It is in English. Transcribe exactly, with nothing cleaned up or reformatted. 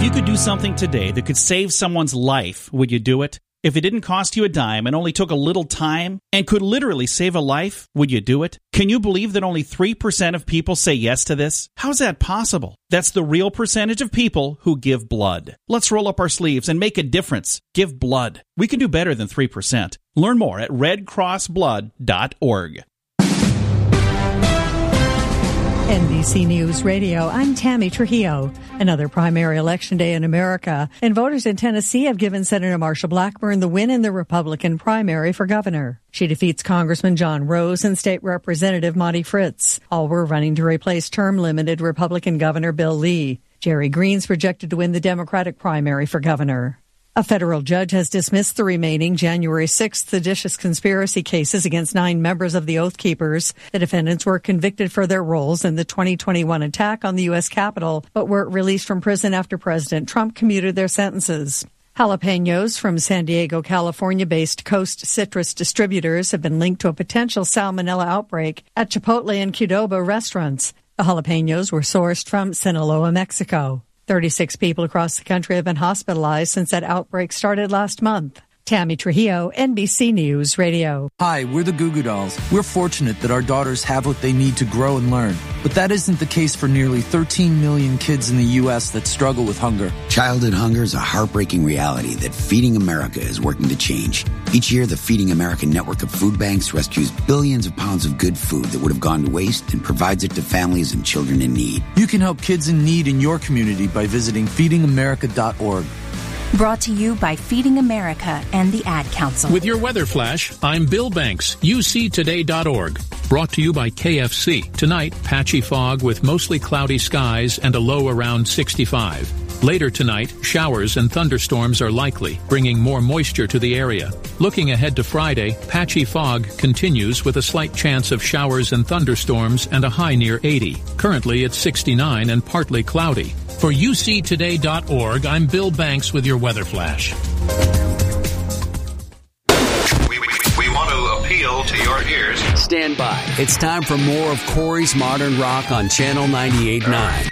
you could do something today that could save someone's life, would you do it? If it didn't cost you a dime and only took a little time and could literally save a life, would you do it? Can you believe that only three percent of people say yes to this? How's that possible? That's the real percentage of people who give blood. Let's roll up our sleeves and make a difference. Give blood. We can do better than three percent. Learn more at red cross blood dot org. N B C News Radio, I'm Tammy Trujillo. Another primary election day in America, and voters in Tennessee have given Senator Marsha Blackburn the win in the Republican primary for governor. She defeats Congressman John Rose and State Representative Monty Fritz. All were running to replace term-limited Republican Governor Bill Lee. Jerry Green's projected to win the Democratic primary for governor. A federal judge has dismissed the remaining January sixth seditious conspiracy cases against nine members of the Oath Keepers. The defendants were convicted for their roles in the twenty twenty-one attack on the U S Capitol, but were released from prison after President Trump commuted their sentences. Jalapenos from San Diego, California-based Coast Citrus distributors have been linked to a potential salmonella outbreak at Chipotle and Qdoba restaurants. The jalapenos were sourced from Sinaloa, Mexico. thirty-six people across the country have been hospitalized since that outbreak started last month. Tammy Trujillo, N B C News Radio. Hi, we're the Goo Goo Dolls. We're fortunate that our daughters have what they need to grow and learn. But that isn't the case for nearly thirteen million kids in the U S that struggle with hunger. Childhood hunger is a heartbreaking reality that Feeding America is working to change. Each year, the Feeding America network of food banks rescues billions of pounds of good food that would have gone to waste and provides it to families and children in need. You can help kids in need in your community by visiting feeding america dot org. Brought to you by Feeding America and the Ad Council. With your weather flash, I'm Bill Banks, U C today dot org. Brought to you by K F C. Tonight, patchy fog with mostly cloudy skies and a low around sixty-five. Later tonight, showers and thunderstorms are likely, bringing more moisture to the area. Looking ahead to Friday, patchy fog continues with a slight chance of showers and thunderstorms and a high near eighty. Currently, it's sixty-nine and partly cloudy. For U C today dot org, I'm Bill Banks with your weather flash. We, we, we want to appeal to your ears. Stand by. It's time for more of Corey's Modern Rock on Channel ninety-eight point nine.